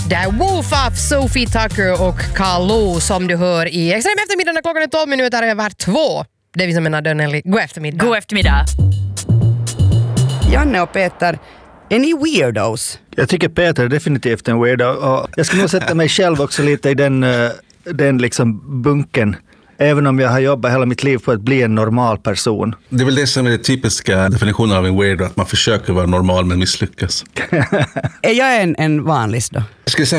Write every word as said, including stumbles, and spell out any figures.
Det är Wolf, Sophie Tucker och Carl Lo som du hör i Extrem eftermiddag när klockan är tolv minuter över två. Det är vi som menar Dönnelli. God eftermiddag. God eftermiddag. Janne och Peter, är ni weirdos? Jag tycker Peter är definitivt en weirdo. Och jag ska nog sätta mig själv också lite i den, den liksom bunken. Även om jag har jobbat hela mitt liv på att bli en normal person. Det är väl det som är den typiska definitionen av en weirdo. Att man försöker vara normal men misslyckas. Är jag en, en vanlis då? Jag skulle säga